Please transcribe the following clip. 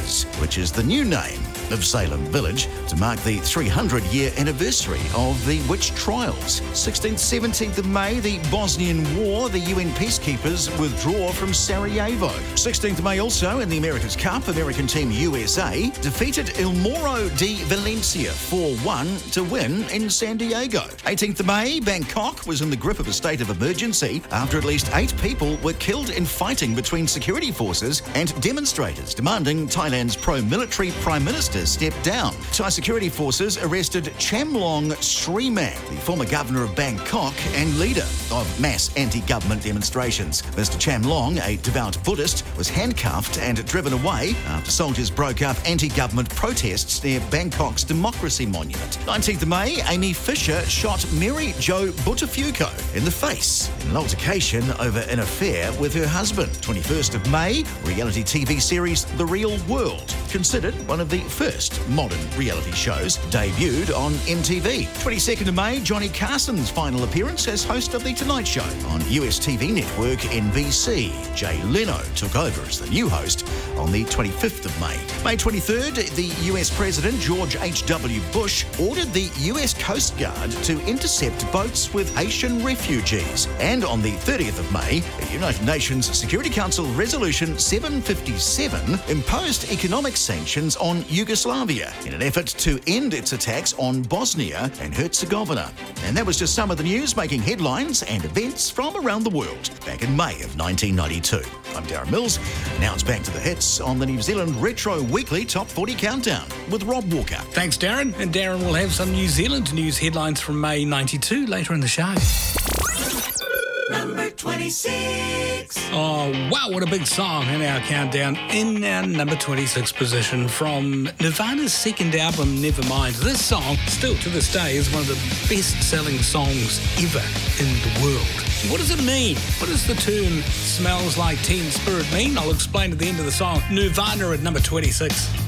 Witches, which is the new name of Salem Village, to mark the 300-year anniversary of the witch trials. 16th, 17th of May, the Bosnian War, the UN peacekeepers withdraw from Sarajevo. 16th of May also, in the America's Cup, American team USA defeated El Morro de Valencia 4-1 to win in San Diego. 18th of May, Bangkok was in the grip of a state of emergency after at least 8 people were killed in fighting between security forces and demonstrators demanding Thailand's pro-military Prime Minister step down. Thai security forces arrested Chamlong Sriman, the former governor of Bangkok and leader of mass anti-government demonstrations. Mr. Chamlong, a devout Buddhist, was handcuffed and driven away after soldiers broke up anti-government protests near Bangkok's Democracy Monument. 19th of May, Amy Fisher shot Mary Jo Buttafuoco in the face in an altercation over an affair with her husband. 21st of May, reality TV series The Real World, considered one of the first modern reality shows, debuted on MTV. 22nd of May, Johnny Carson's final appearance as host of The Tonight Show on US TV network NBC. Jay Leno took over as the new host on the 25th of May. May 23rd, the US President George H.W. Bush ordered the US Coast Guard to intercept boats with Haitian refugees. And on the 30th of May, the United Nations Security Council Resolution 757 imposed economic sanctions on Yugoslavia in an effort to end its attacks on Bosnia and Herzegovina. And that was just some of the news making headlines and events from around the world back in May of 1992. I'm Darren Mills. Now it's back to the hits on the New Zealand Retro Weekly Top 40 Countdown with Rob Walker. Thanks, Darren. And Darren will have some New Zealand news headlines from May 92 later in the show. Number 26. Oh, wow, what a big song in our countdown. In our number 26 position from Nirvana's second album, Nevermind. This song, still to this day, is one of the best-selling songs ever in the world. What does it mean? What does the term "smells like Teen Spirit" mean? I'll explain at the end of the song. Nirvana at number 26.